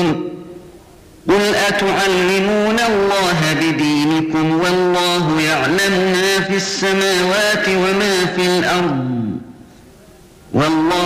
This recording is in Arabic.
قل أتعلمون الله بدينكم والله يعلم ما في السماوات وما في الأرض والله